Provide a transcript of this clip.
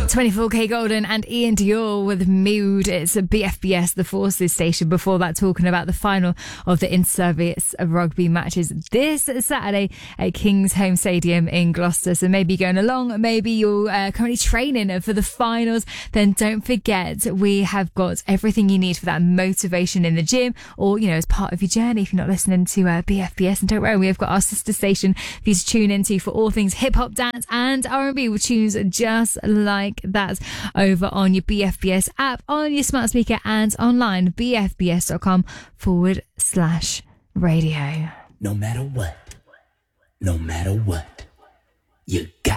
24K Golden and Ian Dior with Mood. It's a BFBS, the Forces station. Before that, talking about the final of the in-service rugby matches this Saturday at King's Home Stadium in Gloucester. So maybe going along, maybe you're currently training for the finals. Then don't forget, we have got everything you need for that motivation in the gym, or as part of your journey. If you're not listening to BFBS, and don't worry, we have got our sister station for you to tune into for all things hip hop, dance, and R&B with tunes just like that over on your BFBS app, on your smart speaker, and online bfbs.com/radio. No matter what, you